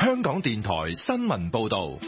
香港電台新聞報道。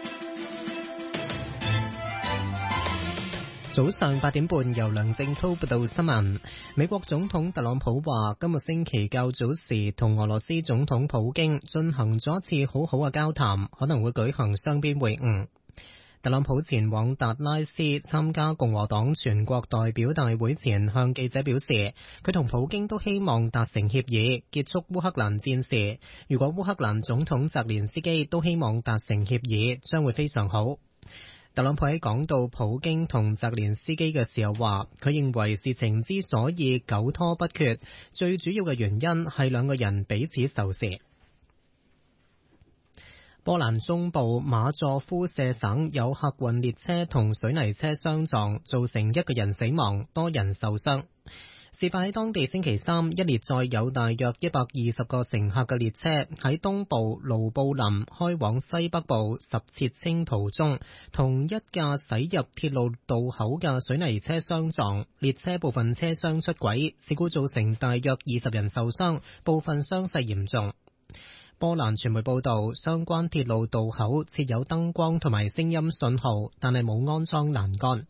早上8點半，由梁正濤報道新聞。美國總統特朗普話，今個星期較早時同俄羅斯總統普京進行咗一次好好嘅交談，可能會舉行雙邊會晤。特朗普前往達拉斯參加共和黨全國代表大會前，向記者表示，佢同普京都希望達成協議，結束烏克蘭戰事。如果烏克蘭總統澤連斯基都希望達成協議，將會非常好。特朗普喺講到普京同澤連斯基嘅時候話，佢認為事情之所以久拖不決，最主要嘅原因係兩個人彼此仇視。波蘭中部馬佐夫舍省有客運列車同水泥車相撞，造成一個人死亡，多人受傷。事發喺當地星期三，一列載有大約120個乘客嘅列車喺東部盧布林開往西北部什切清途中，同一架駛入鐵路道口嘅水泥車相撞，列車部分車廂出軌，事故造成大約20人受傷，部分傷勢嚴重。波蘭傳媒報道，相關鐵路道口設有燈光同埋聲音信號，但係冇安裝欄杆。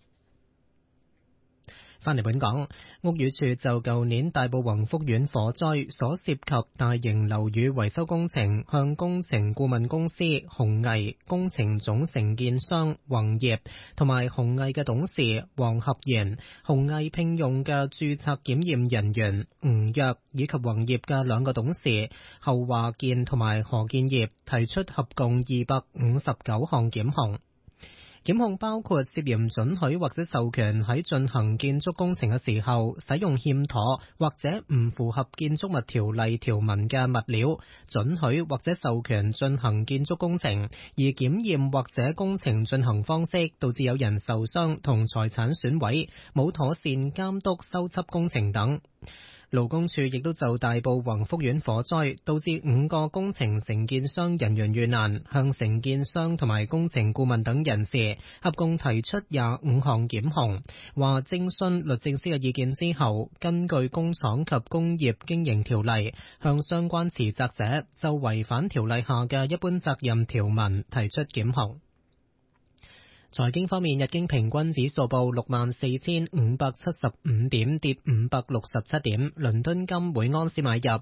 返嚟本港，屋宇署就舊年大埔宏福苑火災所涉及大型樓宇維修工程，向工程顧問公司鴻毅、工程總承建商宏業同埋鴻毅嘅董事黃合賢、鴻毅聘用嘅註冊檢驗人員吳躍以及宏業嘅兩個董事侯華健同埋何建業提出合共259項檢控。檢控包括涉嫌准許或者授權喺進行建築工程嘅時候使用欠妥或者唔符合建築物條例條文嘅物料，准許或者授權進行建築工程，而檢驗或者工程進行方式導致有人受傷同財產損毀，冇妥善監督修葺工程等。勞工處亦都就大埔宏福苑火災導致5個工程承建商人員遇難，向承建商同埋工程顧問等人士合共提出25項檢控，話徵詢律政司嘅意見之後，根據工廠及工業經營條例，向相關持責者就違反條例下嘅一般責任條文提出檢控。財經方面，日經平均指數報64,575點，跌567點。倫敦金每盎司買入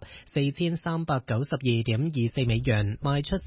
4392.24美元，賣出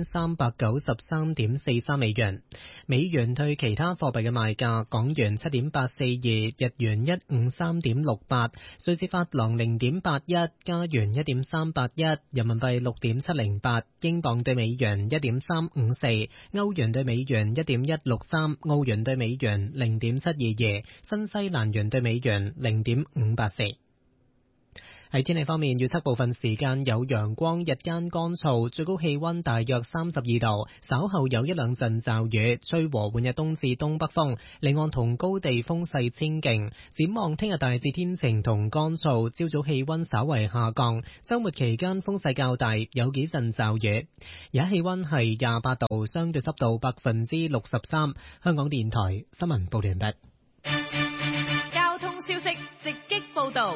4393.43美元。美元對其他貨幣嘅賣價：港元7.842，日元153.68，瑞士法郎0.81，加元1.381，人民幣6.708，英鎊對美元1.354，歐元對美元1.163。澳元對美元0.722，新西蘭元對美元0.584。喺天氣方面，預測部分時間有陽光，日間乾燥，最高氣溫大約32度，稍後有一兩陣驟雨，吹和緩日東至東北風，離岸同高地風勢清勁。展望聽日大致天晴同乾燥，朝早氣溫稍為下降，周末期間風勢較大，有幾陣驟雨。而家氣溫係28度，相對濕度63%。香港電台新聞報完畢。 交通消息直擊報道。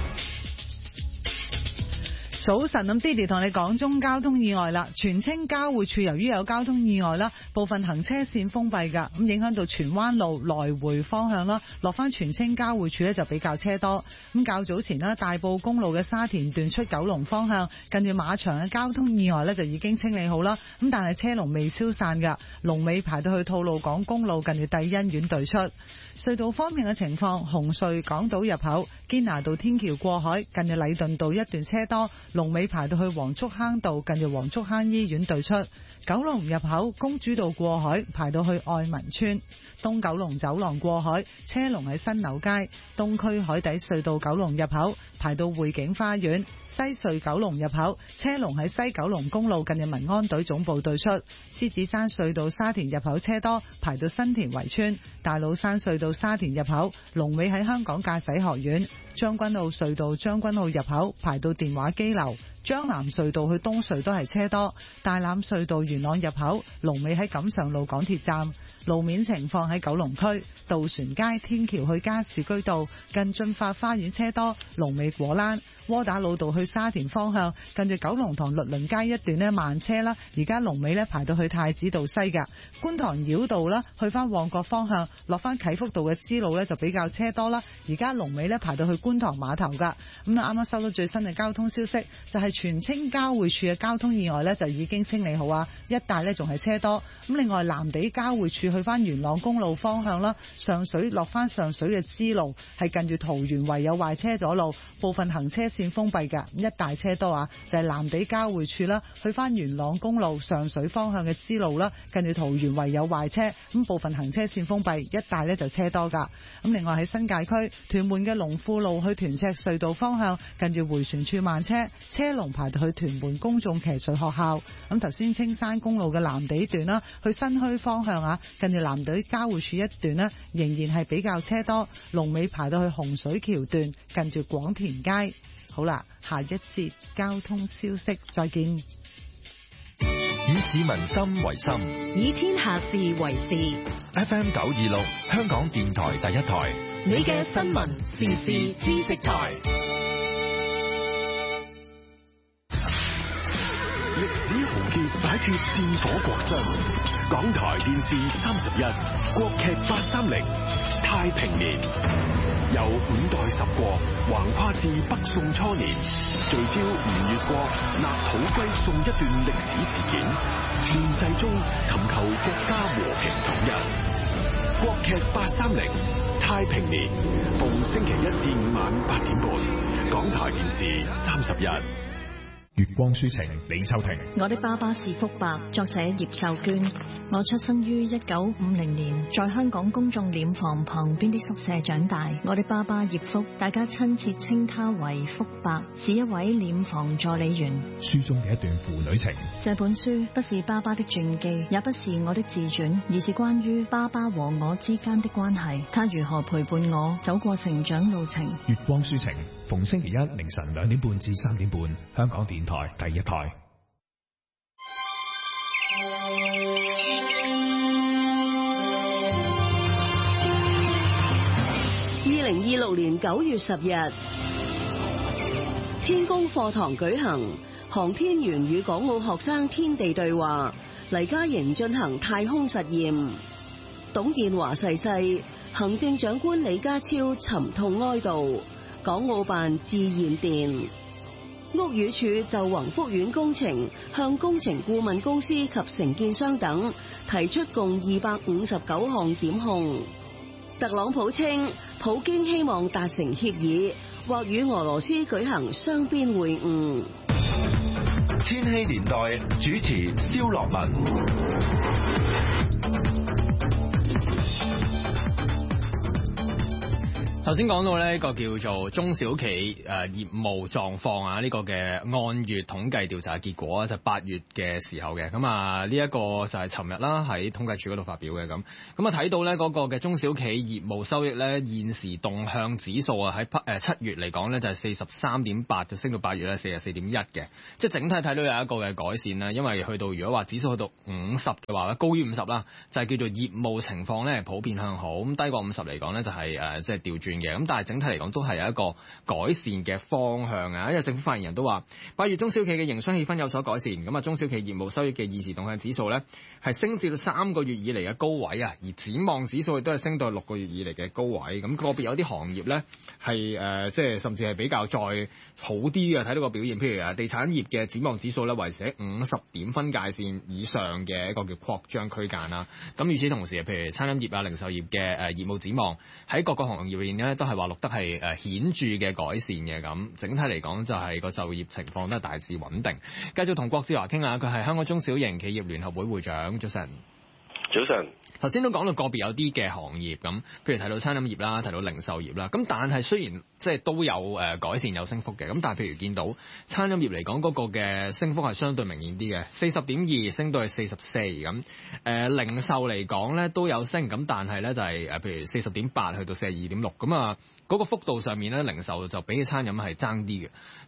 早晨，咁 Didi 同你講中交通意外啦。荃青交匯處由於有交通意外啦，部分行車線封閉噶，咁影響到荃灣路來回方向啦，落翻荃青交匯處咧就比較車多。咁較早前啦，大埔公路嘅沙田段出九龍方向，近住馬場嘅交通意外咧就已經清理好啦，咁但係車龍未消散噶，龍尾排到去吐露港公路近住帝欣苑對出。隧道方面嘅情況，紅隧港島入口堅拿道天橋過海，近住禮頓道一段車多，龍尾排到去黃竹坑道近住黃竹坑醫院對出。九龍入口公主道過海排到去愛民村，東九龍走廊過海車龍喺新柳街，東區海底隧道九龍入口排到匯景花園，西隧九龍入口車龍喺西九龍公路近住民安隊總部對出。獅子山隧道沙田入口車多排到新田圍村，大老山隧道沙田入口龍尾喺香港駕駛學院，將軍澳隧道將軍澳入口排到電話機樓， 將藍隧道去東隧都係車多，大欖隧道元朗入口龍尾喺錦上路港鐵站。路面情況喺九龍區渡船街天橋去加士居道近駿發花園車多，龍尾果欄。窩打老道去沙田方向近住九龍塘律倫街一段呢慢車啦，而家龍尾呢排到去太子道西㗎。觀塘繞道啦去翻旺角方向落翻啟福道嘅支路呢就比較車多啦，而家龍尾呢排到去觀塘碼頭㗎。咁啱啱收到最新嘅交通消息，就係荃青交匯處嘅交通意外呢就已經清理好啊，一帶呢仲係車多。咁另外藍地交匯處去翻元朗公路方向啦，上水落翻上水嘅支路係近住桃園圍有壞車阻路，部分行車線封閉㗎，一大車多啊，就係藍地交匯處啦，去翻元朗公路上水方向嘅支路啦，近住桃園圍有壞車，咁部分行車線封閉，一帶呢就車多㗎。咁另外喺新界區屯門嘅龍富路去屯赤隧道方向，近住迴旋處慢車，車龍排到去屯門公眾騎術學校。咁頭先青山公路嘅藍地段啦，去新墟方向啊，近住藍地交匯處一段呢，仍然係比較車多，龍尾排到去洪水橋段，近住廣田街。好啦，下一節交通消息，再見。 以市民心為心， 以天下事為事。 FM 926，香港電台第一台， 你嘅新聞時事知識台。 歷史豪傑擺脫戰火國殤，港台電視31，國劇830，太平年，由五代十國橫跨至北宋初年，聚焦吳越國納土歸宋一段歷史事件，亂世中尋求國家和平統一。國劇830，太平年，逢星期1至5晚8點半，港台電視31。 月光抒情，李秋婷。 我的爸爸是福伯，作者葉秀娟。我出生於1950年，在香港公眾殮房旁邊的宿舍長大。我的爸爸葉福，大家親切稱他為福伯，是一位殮房助理員。 書中嘅一段父女情。 這本書不是爸爸的傳記，也不是我的自傳，而是關於爸爸和我之間的關係。他如何陪伴我走過成長路程。 月光抒情，逢星期一凌晨2點半至3點半，香港電台第一台。 2026年9月10日，天宮課堂舉行航天員與港澳學生天地對話，黎嘉瑩進行太空實驗。董建華逝世，行政長官李家超沉痛哀悼，港澳辦致唁電。屋宇署就宏福苑工程向工程顧問公司及承建商等提出共259項檢控。特朗普稱，普京希望達成協議，或與俄羅斯舉行雙邊會晤。 千禧年代主持蕭樂文。 頭先講到呢個叫做中小企業務狀況啊，呢個嘅按月統計調查結果就8月嘅時候嘅，咁啊呢一個就係尋日啦喺統計處嗰度發表嘅，咁啊睇到呢嗰個嘅中小企業務收益呢現時動向指數啊喺7月嚟講呢就係 43.8 就升到8月呢 44.1 嘅，即係整體睇到有一個嘅改善啦，因為去到如果話指數去到50嘅話高於50啦，就係叫做業務情況呢普遍向好，咁低過50嚟講呢就係即係調轉嘅，咁但係整體嚟講都係有一個改善嘅方向啊！因為政府發言人都話8月中小企嘅營商氣氛有所改善，咁啊中小企業務收益嘅現時動向指數咧係升至到3個月以嚟嘅高位啊，而展望指數亦都係升到6個月以嚟嘅高位，咁個別有啲行業咧係即係甚至係比較再好啲嘅，睇到個表現，譬如地產業嘅展望指數咧維持喺50點分界線以上嘅一個叫擴張區間啦。咁與此同時，譬如餐飲業啊、零售業嘅業務展望喺各個行業入邊咧都係話錄得係顯著嘅改善嘅，咁整體嚟講就係個就業情況都係大致穩定。繼續同郭志華傾下，佢係香港中小型企業聯合會會長。早晨。 早晨， 頭先都講到個別有啲嘅行業咁，譬如提到餐飲業啦，提到零售業啦，咁但係雖然即係都有改善有升幅嘅，咁但係譬如見到餐飲業嚟講嗰個嘅升幅係相對明顯啲嘅，40.2升到去44咁。零售嚟講咧都有升，咁但係咧就係譬如40.8去到42.6咁啊，嗰個幅度上面咧零售就比起餐飲係爭啲嘅，即係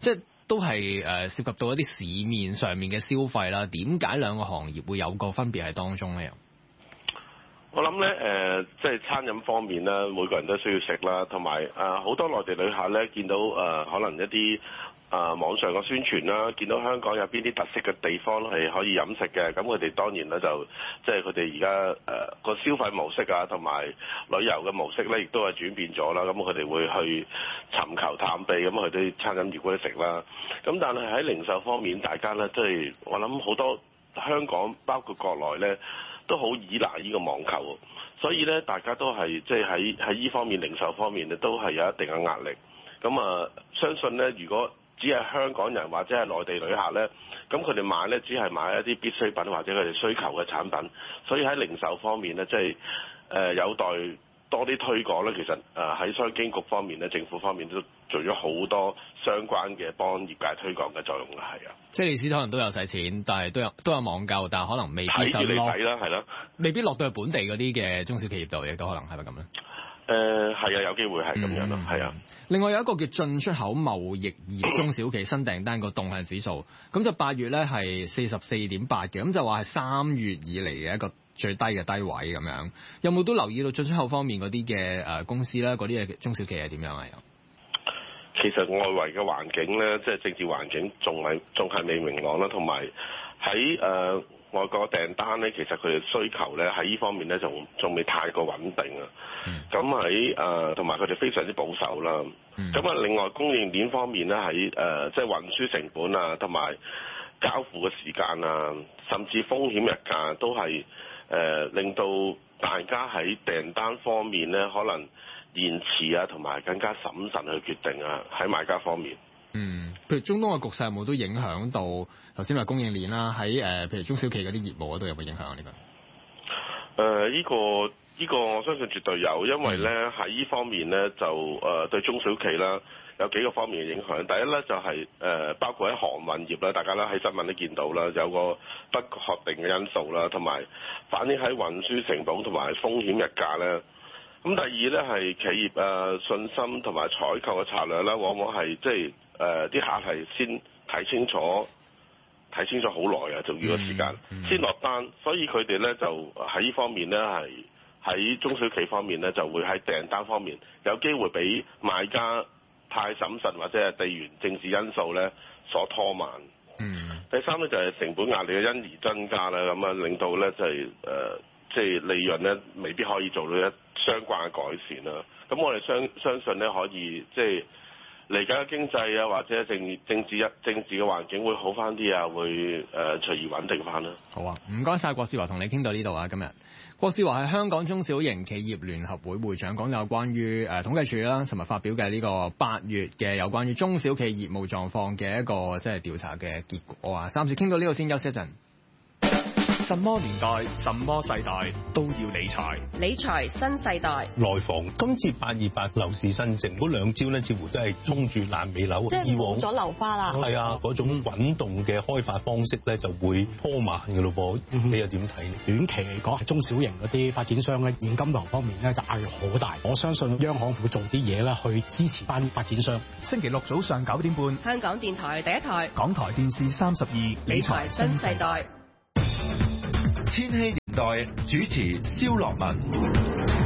都係涉及到一啲市面上面嘅消費啦。點解兩個行業會有個分別喺當中咧？ 我諗咧即係餐飲方面啦，每個人都需要食啦，同埋好多內地旅客咧見到可能一啲網上嘅宣傳啦，見到香港有邊啲特色嘅地方係可以飲食嘅，咁佢哋當然咧就即係佢哋而家個消費模式啊，同埋旅遊嘅模式咧，亦都係轉變咗啦。咁佢哋會去尋求探秘，咁去啲餐飲業嗰度食啦。咁但係喺零售方面，大家咧即係我諗好多香港包括國內咧，都好依賴呢個網購，所以咧大家都係即係喺呢方面零售方面咧都係有一定嘅壓力。咁相信咧如果只係香港人或者係內地旅客咧，咁佢哋買咧只係買一啲必需品或者佢哋需求嘅產品，所以喺零售方面咧即係有待多啲推廣咧。其實喺商經局方面咧，政府方面都做咗好多相關嘅幫業界推廣嘅作用啦，係啊。即係你市可能都有使錢，但係都有網購，但係可能未必就落睇啦，係啦，未必落到去本地嗰啲嘅中小企業度，亦都可能係咪咁咧？ 係啊，有機會係咁樣咯，係啊。 另外有一個叫進出口貿易業中小企新訂單個動向指數，咁就8月咧係44.8嘅，咁就話係3月以嚟嘅一個最低嘅低位咁樣。有冇都留意到進出口方面嗰啲嘅公司咧，嗰啲嘅中小企係點樣啊？ 其實外圍嘅環境咧，即係政治環境仲係未明朗啦，同埋喺外國訂單咧，其實佢哋需求咧喺呢方面咧仲未太過穩定啊。咁喺同埋佢哋非常之保守啦。咁另外供應鏈方面咧，喺即係運輸成本啊，同埋交付嘅時間啊，甚至風險日價都係令到大家喺訂單方面咧可能延遲啊，同埋更加審慎去決定啊，喺買家方面。 譬如中東嘅局勢有冇都影響到頭先話供應鏈啦？喺譬如中小企嗰啲業務嗰度有冇影響呢個？ 呢個我相信絕對有，因為咧喺呢方面咧就對中小企啦有幾個方面嘅影響。第一咧就係包括喺航運業啦，大家咧喺新聞都見到啦，有個不確定嘅因素啦，同埋反映喺運輸成本同埋風險日價咧。咁第二咧係企業信心同埋採購嘅策略啦，往往係即係啲客係先睇清楚好耐啊，仲要個時間先落單，所以佢哋咧就喺呢方面咧係喺中小企方面咧就會喺訂單方面有機會俾買家太審慎或者係地緣政治因素咧所拖慢。第三咧就係成本壓力嘅因而增加啦，咁令到咧就係即係利潤咧未必可以做到一相關嘅改善啦。咁我哋相信咧可以即係嚟緊嘅經濟啊，或者政治嘅環境會好翻啲啊，會隨而穩定翻啦。 好啊，唔該晒郭志華，同你傾到呢度啊，今日。郭志華係香港中小型企業聯合會會長，講有關於統計處啦，尋日發表嘅呢個8月嘅有關於中小企業務狀況嘅一個即係調查嘅結果啊。暫時傾到呢度先，休息一陣。 什麼年代、什麼世代都要理財。 理財新世代。 內房今次828樓市新政嗰兩招咧，似乎都係衝住爛尾樓。 即係冇咗樓花啦。 係啊，嗰種滾動嘅開發方式咧，就會拖慢嘅咯噃。你又點睇？ 短期嚟講，係中小型嗰啲發展商咧，現金流方面咧就壓力好大。我相信央行會做啲嘢咧，去支持翻發展商。 星期六早上9點半， 香港電台第一台， 港台電視32， 理財新世代。 千禧年代主持蕭樂文。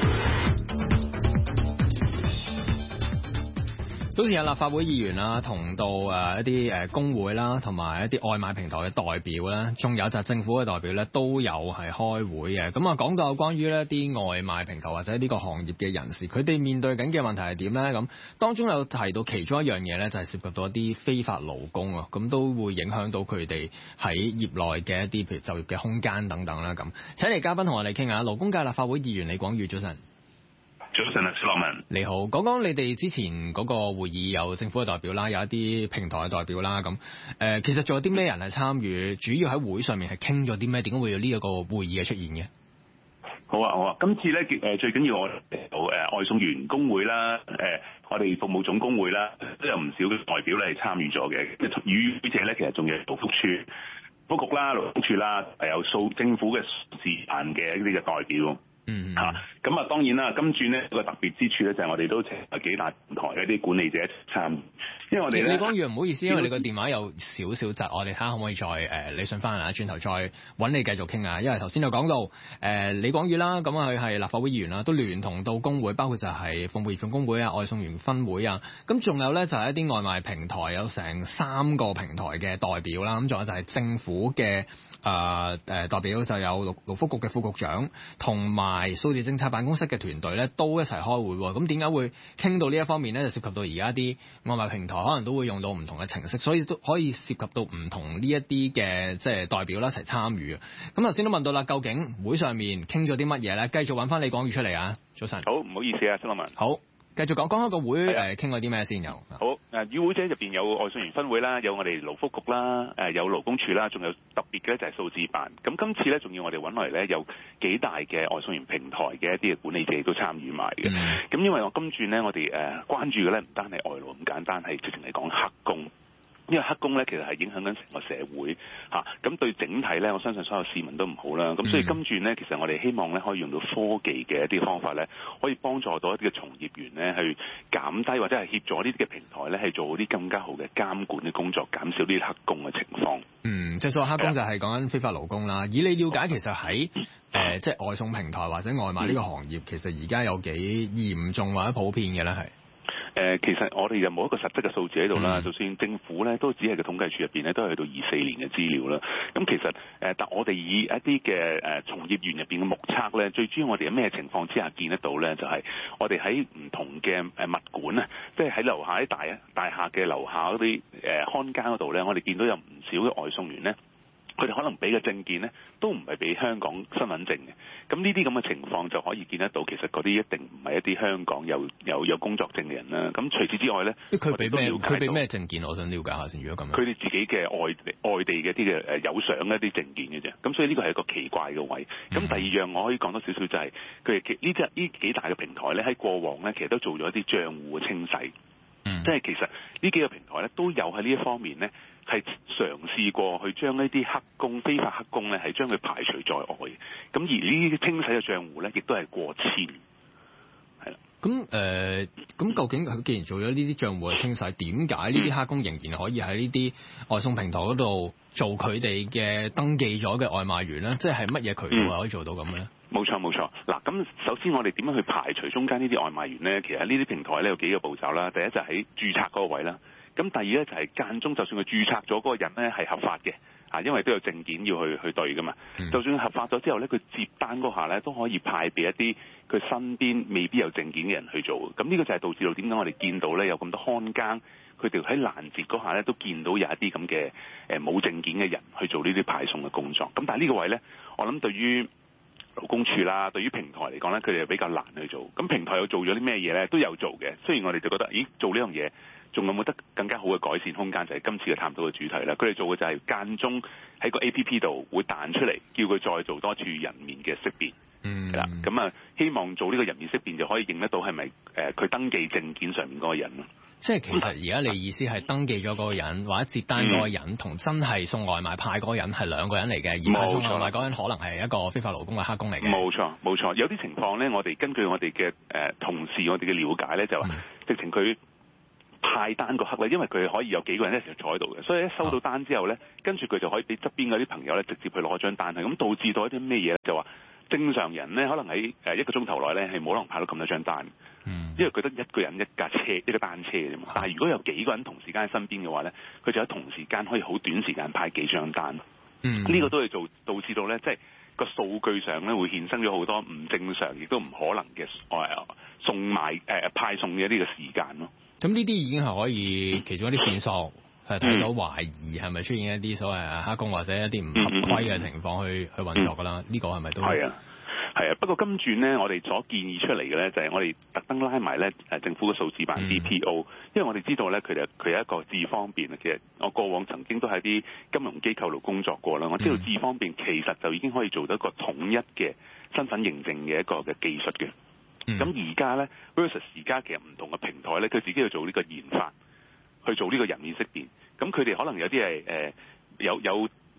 早前有立法會議員啦，同到一啲工會啦，同埋一啲外賣平台嘅代表啦，仲有就係政府嘅代表咧，都有係開會嘅。咁啊，講到有關於呢啲外賣平台或者呢個行業嘅人士，佢哋面對緊嘅問題係點咧？咁當中有提到其中一樣嘢咧，就係涉及到一啲非法勞工啊，咁都會影響到佢哋喺業內嘅一啲譬如就業嘅空間等等啦。咁請嚟嘉賓同我哋傾下，勞工界立法會議員李廣宇，早晨。 早晨啊，蕭樂文。 你好，講講你哋之前嗰個會議有政府嘅代表啦，有一啲平台嘅代表啦，咁其實仲有啲咩人係參與？主要喺會上面係傾咗啲咩？點解會有呢一個會議嘅出現嘅？ 好啊，今次咧最緊要我哋有外送員工會啦，我哋服務總工會啦，都有唔少嘅代表咧係參與咗嘅。與會者咧其實仲有勞福處、福局啦、勞工處啦，有政府嘅時限嘅一啲嘅代表。 咁啊，當然啦，今轉呢個特別之處咧，就係我哋都請幾大平台嘅啲管理者參與，因為我哋李廣宇唔好意思，因為你個電話有少少窒，我哋睇下可唔可以再理順翻啊，轉頭再揾你繼續傾啊。因為頭先就講到李廣宇啦，咁佢係立法會議員啦，都聯同到工會，包括就係服務業總工會啊、外送員分會啊，咁仲有咧就係一啲外賣平台，有成3個平台嘅代表啦，咁仲有就係政府嘅代表，就有勞福局嘅副局長同埋數字政策辦公室嘅團隊咧，都一齊開會喎。咁點解會傾到呢一方面咧？就涉及到而家啲外賣平台可能都會用到唔同嘅程式，所以都可以涉及到唔同呢一啲嘅即係代表啦一齊參與。咁頭先都問到啦，究竟會上面傾咗啲乜嘢咧？繼續揾翻李廣宇出嚟啊！早晨。 好，唔好意思啊，張樂文。 好。繼續講開個會傾過啲咩先？有好與會者入邊有外送員分會啦，有我哋勞福局啦，有勞工處啦，仲有特別嘅咧就係數字辦。咁今次咧仲要我哋揾嚟咧有幾大嘅外送員平台嘅一啲嘅管理者都參與埋嘅。咁因為我今轉咧我哋關注嘅咧唔單係外勞咁簡單，係直情嚟講黑工。因為黑工咧，其實係影響緊成個社會嚇，咁對整體咧，我相信所有市民都唔好啦。咁所以今轉咧，其實我哋希望咧可以用到科技嘅一啲方法咧，可以幫助到一啲嘅從業員咧去減低或者係協助呢啲嘅平台咧係做好啲更加好嘅監管嘅工作，減少呢啲黑工嘅情況。 即係所謂黑工就係講緊非法勞工啦。以你了解，其實喺即係外送平台或者外賣呢個行業，其實而家有幾嚴重或者普遍嘅咧係？ 其實我哋就冇一個實質嘅數字喺度啦，就算政府咧都只係個統計處入邊咧都係去到24年嘅資料啦。咁其實但我哋以一啲嘅從業員入邊嘅目測咧，最主要我哋喺咩情況之下見得到咧？就係我哋喺唔同嘅物管啊，即係喺樓下啲大廈嘅樓下嗰啲看更嗰度咧，我哋見到有唔少嘅外送員咧。佢哋可能俾嘅證件咧，都唔係俾香港身份證嘅。咁呢啲咁嘅情況就可以見得到，其實嗰啲一定唔係一啲香港有工作證嘅人啦。咁除此之外咧， 佢俾咩證件？我想了解下先。如果咁樣， 佢哋自己嘅外地嘅啲嘅有相一啲證件嘅啫。咁所以呢個係一個奇怪嘅位。咁第二樣我可以講多少少就係佢哋呢幾大嘅平台咧，喺過往咧其實都做咗一啲帳戶嘅清洗。即係其實呢幾個平台咧都有喺呢一方面咧。係嘗試過去將呢啲黑工、非法黑工咧，係將佢排除在外。咁而呢啲清洗嘅賬戶咧，亦都係過千，係啦。 咁究竟佢既然做咗呢啲賬戶嘅清洗，點解呢啲黑工仍然可以喺呢啲外送平台嗰度做佢哋嘅登記咗嘅外賣員咧？即係乜嘢渠道可以做到咁咧？ 冇錯。嗱，咁首先我哋點樣去排除中間呢啲外賣員咧？其實呢啲平台咧有幾個步驟啦。第一就係喺註冊嗰個位啦。咁第二咧就係間中，就算佢註冊咗嗰個人咧係合法嘅，因為都有證件要去對噶嘛。就算合法咗之後咧，佢接單嗰下咧都可以派俾一啲佢身邊未必有證件嘅人去做。咁呢個就係導致到點解我哋見到咧有咁多看更，佢哋喺攔截嗰下咧都見到有一啲咁嘅冇證件嘅人去做呢啲派送嘅工作。咁但係呢個位咧，我諗對於勞工處啦，對於平台嚟講咧，佢哋比較難去做。咁平台又做咗啲咩嘢咧？都有做嘅。雖然我哋就覺得，做呢樣嘢。仲有冇得更加好嘅改善空間？就係今次嘅探討嘅主題啦。佢哋做嘅就係間中喺個 APP 度會彈出嚟，叫佢再做多處人面嘅識別。係啦。咁啊，希望做呢個人面識別就可以認得到係咪佢登記證件上面嗰個人咯。 即係其實而家你意思係登記咗嗰個人或者接單嗰個人，同真係送外賣派嗰個人係兩個人嚟嘅，而送外賣嗰個人可能係一個非法勞工嘅黑工嚟嘅。 冇錯。有啲情況咧，我哋根據我哋嘅同事我哋嘅了解咧，就話直情佢派單個刻咧，因為佢可以有幾個人一齊坐喺度嘅，所以一收到單之後咧，跟住佢就可以俾側邊嗰啲朋友咧直接去攞張單，係咁導致到一啲咩嘢咧？就話正常人咧可能喺一個鐘頭內咧係冇可能派到咁多張單，因為佢得一個人一架車一個單車嘅啫嘛。但係如果有幾個人同時間喺身邊嘅話咧，佢就喺同時間可以好短時間派幾張單。呢個都係導致到咧，即係個數據上咧會衍生咗好多唔正常，亦都唔可能嘅派送嘅一啲嘅時間咯。 咁呢啲已經係可以其中一啲線索係睇到懷疑係咪出現一啲所謂黑工或者一啲唔合規嘅情況去運作㗎啦？呢個係咪都係啊？不過今轉咧，我哋所建議出嚟嘅咧就係我哋特登拉埋咧政府嘅數字辦 DPO，因為我哋知道咧佢有一個智方便。其實我過往曾經都喺啲金融機構度工作過啦，我知道智方便其實就已經可以做到一個統一嘅身份認證嘅一個嘅技術嘅。咁而家咧 versus 而家其實唔同嘅平台咧，佢自己去做呢個研發，去做呢個人面識別。咁佢哋可能有啲係有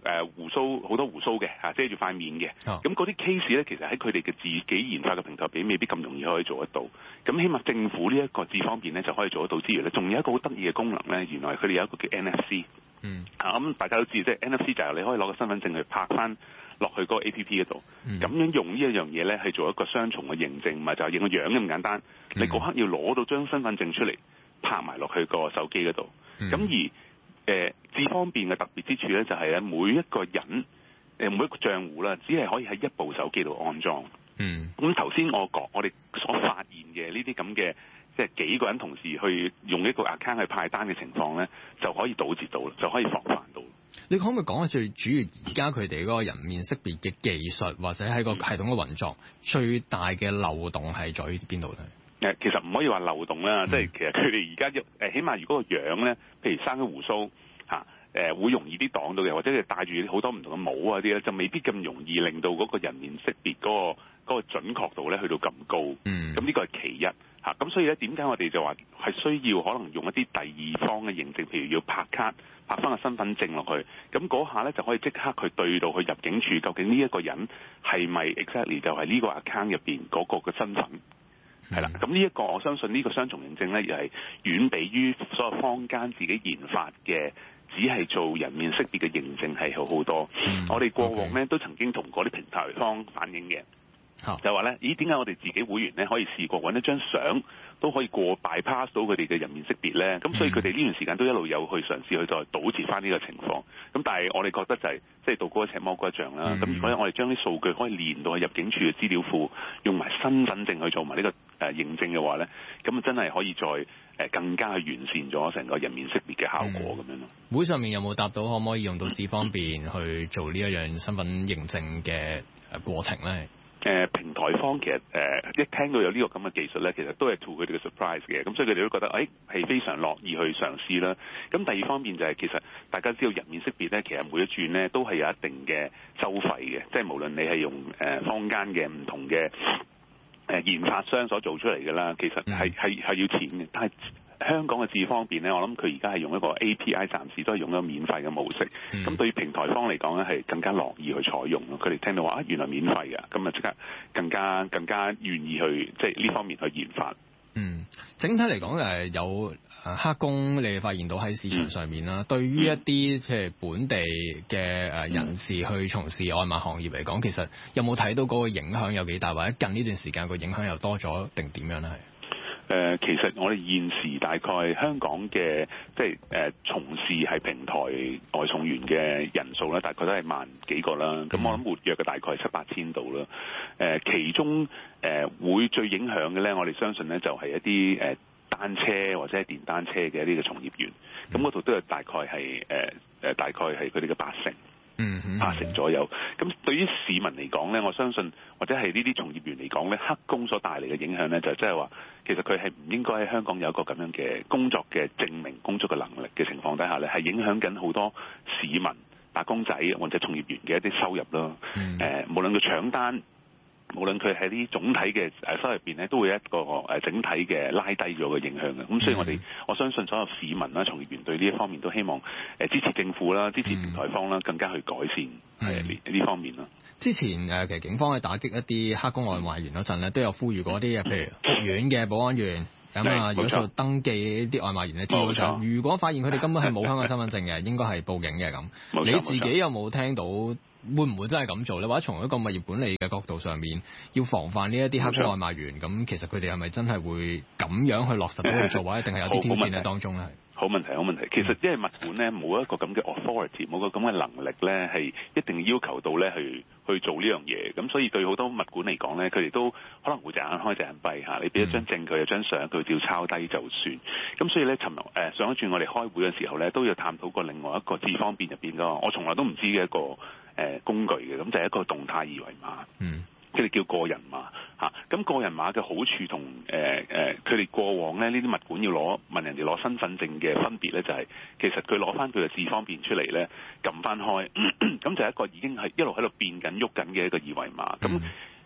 胡鬚好多胡鬚嘅遮住塊面嘅，咁嗰啲 case 咧其實喺佢哋嘅自己研發嘅平台比未必咁容易可以做得到。咁起碼政府呢一個智方便咧就可以做得到之餘咧，仲有一個好得意嘅功能咧，原來佢哋有一個叫 NFC。咁大家都知，即係 NFC 就係你可以攞個身份證去拍翻落去嗰個 APP 嗰度，咁樣用呢一樣嘢咧係做一個雙重嘅認證，唔係就係認個樣咁簡單。你嗰刻要攞到張身份證出嚟，拍埋落去個手機嗰度。咁而智方便嘅特別之處咧，就係咧每一個人每一個賬戶啦，只係可以喺一部手機度安裝。咁頭先我哋所發現嘅呢啲咁嘅，即係幾個人同時去用一個 account 去派單嘅情況咧，就可以堵截到啦，就可以防範到。 你可唔可以講下最主要而家佢哋嗰個人面識別嘅技術，或者喺個系統嘅運作最大嘅漏洞係在於邊度咧？ 其實唔可以話漏洞啦，即係其實佢哋而家起碼如果個樣咧，譬如生咗胡鬚會容易啲擋到嘅，或者係戴住好多唔同嘅帽啊啲咧，就未必咁容易令到嗰個人面識別嗰個準確度咧去到咁高。咁呢個係其一。咁所以咧，點解我哋就話係需要可能用一啲第二方嘅認證，譬如要拍卡、拍翻個身份證落去，咁嗰下咧就可以即刻去對到去入境處，究竟呢一個人係咪 exactly 就係呢個 account 入邊嗰個嘅身份？係啦，咁呢一個我相信呢個雙重認證咧，又係遠比於所有坊間自己研發嘅只係做人面識別嘅認證係好好多。我哋過往咧都曾經同嗰啲平台方反映嘅。就話咧，咦？點解我哋自己會員咧可以試過揾一張相都可以過 bypass 到佢哋嘅人面識別咧？咁所以佢哋呢段時間都一路有去嘗試去再堵截翻呢個情況。咁但係我哋覺得就係即係道高一尺魔高一丈啦。咁如果我哋將啲數據可以連到去入境處嘅資料庫，用埋身份證去做埋呢個認證嘅話咧，咁真係可以再更加去完善咗成個人面識別嘅效果咁樣咯。 會上面有冇答到可唔可以用到智方便去做呢一樣身份認證嘅過程咧？ 平台方其實一聽到有呢個咁嘅技術咧，其實都係 to 佢哋嘅 surprise 嘅，咁所以佢哋都覺得係非常樂意去嘗試啦。咁第二方面就係其實大家知道人面識別咧，其實每一轉咧都係有一定嘅收費嘅，即係無論你係用坊間嘅唔同嘅研發商所做出嚟嘅啦，其實係要錢嘅，但係香港嘅智方便咧，我諗佢而家係用一個 API， 暫時都係用一個免費嘅模式。咁對於平台方嚟講咧，係更加樂意去採用咯。佢哋聽到話原來免費嘅，咁啊即刻更加願意去即係呢方面去研發。 整體嚟講有黑工，你發現到喺市場上面啦。對於一啲譬如本地嘅人士去從事外賣行業嚟講，其實有冇睇到嗰個影響有幾大，或者近呢段時間個影響又多咗定點樣咧？ 其實我哋現時大概香港嘅即係從事係平台外送員嘅人數咧，大概都係萬幾個啦。咁我諗活躍嘅大概係7-8千度啦。其中會最影響嘅咧，我哋相信咧就係一啲單車或者係電單車嘅一啲嘅從業員。咁嗰度都有大概係佢哋嘅8成。8成左右。咁對於市民嚟講咧，我相信或者係呢啲從業員嚟講咧，黑工所帶嚟嘅影響咧，就即係話其實佢係唔應該喺香港有一個咁樣嘅工作嘅證明、工作嘅能力嘅情況底下咧，係影響緊好多市民、打工仔或者從業員嘅一啲收入咯。無論佢搶單，無論佢喺啲總體嘅收入入邊咧，都會有一個整體嘅拉低咗嘅影響嘅。咁所以我相信所有市民啦、從業員對呢一方面都希望支持政府啦、支持平台方啦，更加去改善呢方面啦。 之前其實警方喺打擊一啲黑工外賣員嗰陣咧，都有呼籲過啲譬如屋苑嘅保安員咁啊，如果做登記啲外賣員嘅資料上，如果發現佢哋根本係冇香港身份證嘅，應該係報警嘅咁。你自己有冇聽到？會唔會真係咁做咧？或者從一個物業管理嘅角度上面，要防範呢一啲黑工外賣員，咁其實佢哋係咪真係會咁樣去落實到去做，或者定係有啲挑戰喺當中咧？ 好問題。其實因為物管咧冇一個咁嘅 authority，冇個咁嘅能力咧，係一定要求到咧去做呢樣嘢。咁所以對好多物管嚟講咧，佢哋都可能會隻眼開隻眼閉嚇。你俾一張證佢，有張相佢，照抄低就算。咁所以咧，尋日上一轉我哋開會嘅時候咧，都有探討過另外一個智方便入邊嗰個我從來都唔知嘅一個工具嘅，咁就係一個動態二維碼。佢哋叫個人碼嚇。咁個人碼嘅好處同佢哋過往咧呢啲物管要問人哋攞身份證嘅分別咧，就係其實佢攞翻佢嘅智方便出嚟咧，撳翻開，咁就係一個已經係一路喺度變緊喐緊嘅一個二維碼。咁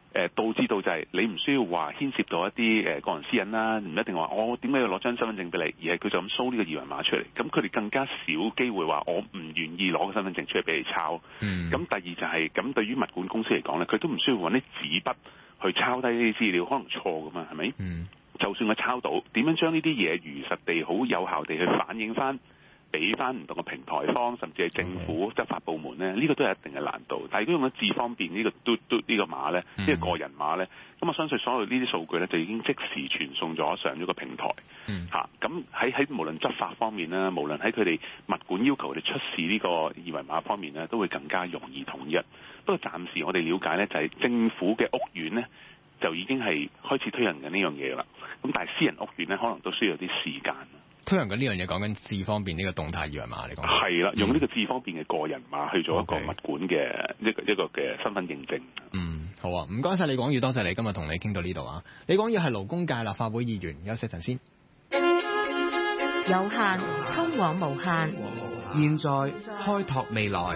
導致到就係你唔需要話牽涉到一啲個人私隱啦，唔一定話我點解要攞張身份證俾你，而係佢就咁 show 呢個二維碼出嚟，咁佢哋更加少機會話我唔願意攞個身份證出嚟俾你抄。咁第二就係咁，對於物管公司嚟講咧，佢都唔需要揾啲紙筆去抄低呢啲資料，可能錯噶嘛，係咪？就算佢抄到，點樣將呢啲嘢如實地、好有效地去反映翻，俾翻唔同嘅平台方，甚至係政府執法部門咧，呢個都有一定嘅難度。但係如果用咗智方便呢個嘟呢個碼咧，呢個個人碼咧，咁我相信所有呢啲數據咧就已經即時傳送咗上咗個平台。咁喺無論執法方面啦，無論喺佢哋物管要求佢哋出示呢個二維碼方面咧，都會更加容易統一。不過暫時我哋了解咧，就係政府嘅屋苑咧，就已經係開始推行緊呢樣嘢啦。咁但係私人屋苑咧，可能都需要啲時間。 推行緊呢樣嘢，講緊智方便呢個動態二維碼嚟講。 係啦，用呢個智方便嘅個人碼去做一個物管嘅一個嘅身份認證。 好啊，唔該晒李廣耀，多謝你今日同你傾到呢度啊。李廣耀係勞工界立法會議員，休息陣先。 有限通往無限， 現在開拓未來，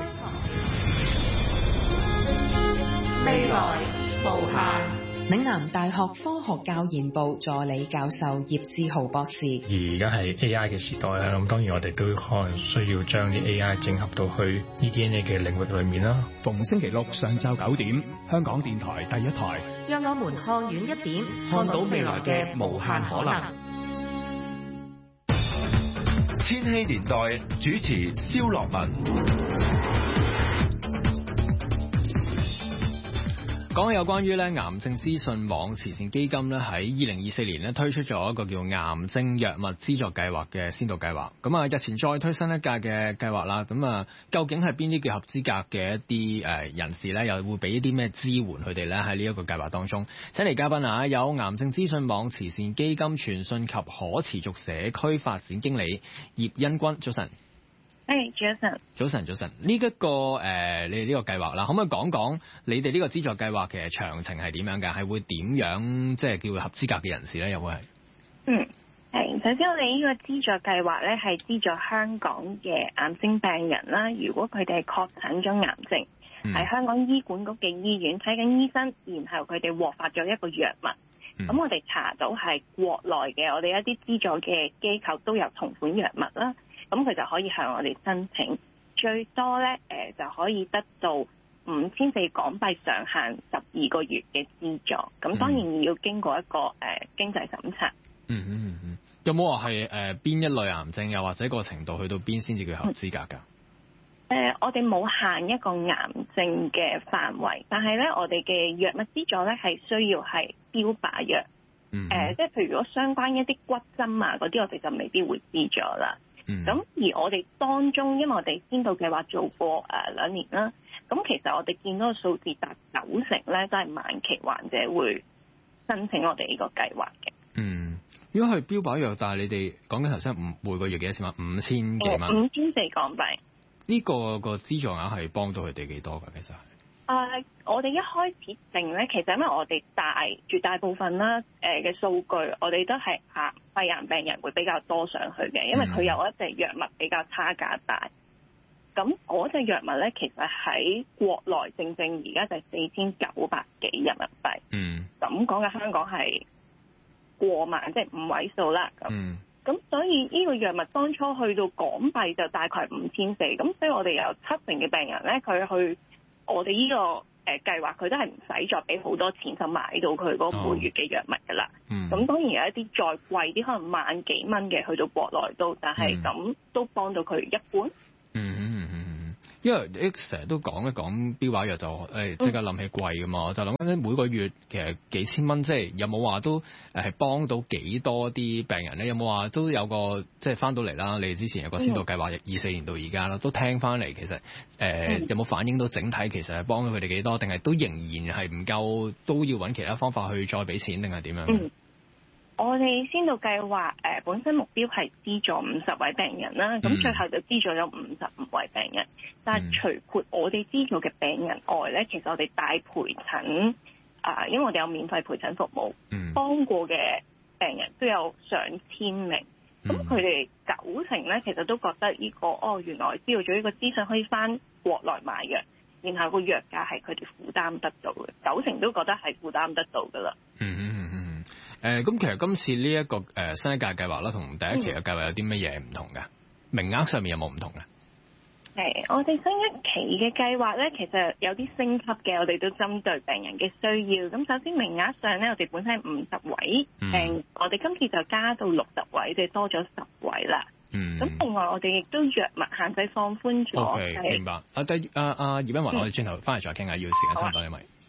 未來無限。嶺南大學科學教研部助理教授葉志豪博士。 而家係 AI 嘅時代啦，咁當然我哋都可能需要將啲 AI 整合到去 EDA 嘅領域裏面啦。 逢星期六上晝9點，香港電台第一台， 讓我們看遠一點，看到未來嘅無限可能。 千禧年代主持蕭樂文。 講起有關於咧癌症資訊網慈善基金咧喺2024年咧推出咗一個叫癌症藥物資助計劃嘅先導計劃。咁啊日前再推新一屆嘅計劃啦。咁啊究竟係邊啲叫合資格嘅一啲人士咧，又會俾一啲咩支援佢哋咧喺呢一個計劃當中？請嚟嘉賓啊，有癌症資訊網慈善基金傳訊及可持續社區發展經理葉欣君，早晨。早晨。呢一個你哋呢個計劃啦，可唔可以講講你哋呢個資助計劃其實詳情係點樣㗎？係會點樣即係叫合資格嘅人士咧？又會係？ 首先我哋呢個資助計劃咧係資助香港嘅癌症病人啦。如果佢哋係確診咗癌症，喺香港醫管局嘅醫院睇緊醫生，然後佢哋獲發咗一個藥物，咁我哋查到係國內嘅我哋一啲資助嘅機構都有同款藥物啦。咁佢就可以向我哋申請，最多咧就可以得到5400港幣上限12個月嘅資助。咁當然要經過一個經濟審查。 有冇話係邊一類癌症，又或者個程度去到邊先至叫合資格㗎？ 我哋冇限一個癌症嘅範圍，但係咧我哋嘅藥物資助咧係需要係標靶藥。即係譬如如果相關一啲骨針啊嗰啲，我哋就未必會資助啦。咁而我哋當中，因為我哋先導計劃做過2年啦，咁其實我哋見到個數字達90%咧，都係晚期患者會申請我哋呢個計劃嘅。 如果係標靶藥，但係你哋講緊頭先每個月幾多錢嘛？5000幾蚊。 5400港幣。 呢個資助額係幫到佢哋幾多㗎？其實我哋一開始定咧，其實因為我哋絕大部分啦嘅數據，我哋都係肺癌病人會比較多上去嘅，因為佢有一隻藥物比較差價大。咁嗰隻藥物咧，其實喺國內正而家就係4900幾人民幣。咁講嘅香港係過萬，即係5位數啦。咁所以呢個藥物當初去到港幣就大概5400，咁所以我哋有70%嘅病人咧，佢去我哋呢個計劃，佢都係唔使再俾好多錢就買到佢嗰個每月嘅藥物㗎啦。咁當然有一啲再貴啲，可能萬幾蚊嘅去到國內都，但係咁都幫到佢一半。 因為你成日都講一講標靶藥就即刻諗起貴㗎嘛，我就諗緊每個月其實幾千蚊，即係有冇話都係幫到幾多啲病人咧？有冇話都有個即係翻到嚟啦？你哋之前有個先導計劃24年到而家啦，都聽翻嚟其實有冇反映到整體其實係幫咗佢哋幾多？定係都仍然係唔夠，都要揾其他方法去再俾錢，定係點樣？ 我哋先導計劃本身目標係資助50位病人啦，咁最後就資助咗55位病人。但係除括我哋資助嘅病人外咧，其實我哋帶陪診因為我哋有免費陪診服務，幫過嘅病人都有上千名。咁佢哋90%咧，其實都覺得呢個原來知道咗呢個資訊可以翻國內買藥， 然後個藥價係佢哋負擔得到嘅，90%都覺得係負擔得到噶啦。 咁其實今次呢一個新一屆計劃啦，同第一期嘅計劃有啲乜嘢唔同㗎？名額上面有冇唔同嘅？ 我哋新一期嘅計劃咧，其實有啲升級嘅，我哋都針對病人嘅需要。咁首先名額上咧，我哋本身係50位，我哋今次就加到60位，即係多咗10位啦。咁另外我哋亦都藥物限制放寬咗。 明白。葉茵媺，我哋轉頭翻嚟再傾下，要時間差唔多，因為。